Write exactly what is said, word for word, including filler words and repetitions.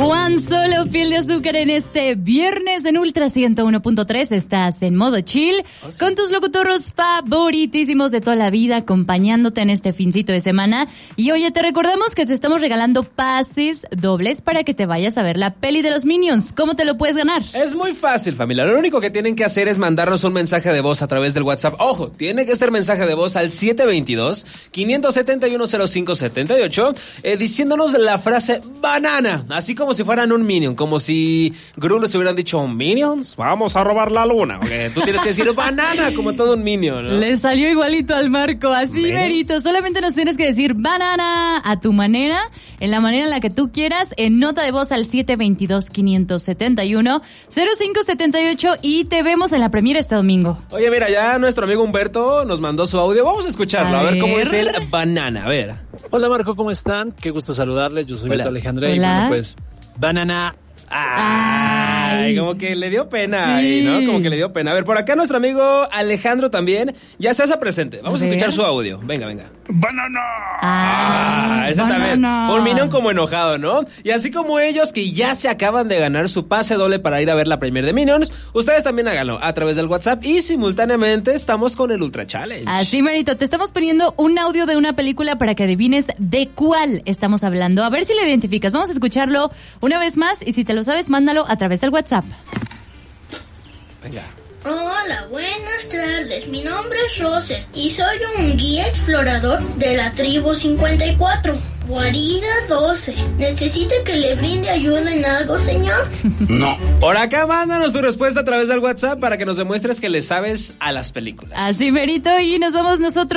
Juan Solo, Piel de Azúcar, en este viernes en Ultra ciento uno punto tres. Estás en modo chill oh, sí. con tus locutoros favoritísimos de toda la vida, acompañándote en este fincito de semana. Y oye, te recordamos que te estamos regalando pases dobles para que te vayas a ver la peli de los Minions. ¿Cómo te lo puedes ganar? Es muy fácil, familia. Lo único que tienen que hacer es mandarnos un mensaje de voz a través del WhatsApp. Ojo, tiene que ser mensaje de voz al siete dos dos, cinco siete uno, cero cinco siete ocho eh, diciéndonos la frase banana, así como si fueran un Minion, como si Gru les hubieran dicho Minions, vamos a robar la luna. Okay, tú tienes que decir banana como todo un Minion, ¿no? Le salió igualito al Marco, así verito. Solamente nos tienes que decir banana a tu manera, en la manera en la que tú quieras, en nota de voz al siete dos dos, cinco siete uno, cero cinco siete ocho y te vemos en la premiere este domingo. Oye, mira, ya nuestro amigo Humberto nos mandó su audio. Vamos a escucharlo, a, a ver. ver cómo es el banana. A ver. Hola Marco, ¿cómo están? Qué gusto saludarles. Yo soy Hola. Beto Alejandra. Hola. Y bueno, pues, banana. Ay, Ay, como que le dio pena sí. ahí, ¿no? Como que le dio pena. A ver, por acá nuestro amigo Alejandro también ya se hace presente. Vamos a, a escuchar su audio. Venga, venga. ¡Banana! Ah, ese banana. también. Un Minion como enojado, ¿no? Y así como ellos que ya se acaban de ganar su pase doble para ir a ver la premier de Minions, ustedes también háganlo a través del WhatsApp y simultáneamente estamos con el Ultra Challenge. Así, Marito, te estamos poniendo un audio de una película para que adivines de cuál estamos hablando. A ver si le identificas. Vamos a escucharlo una vez más y si te lo sabes, mándalo a través del WhatsApp. Venga. Hola, buenas tardes. Mi nombre es Roser y soy un guía explorador de la tribu cincuenta y cuatro. Guarida doce. ¿Necesita que le brinde ayuda en algo, señor? No. Por acá mándanos tu respuesta a través del WhatsApp para que nos demuestres que le sabes a las películas. Así, Marito, y nos vamos nosotros.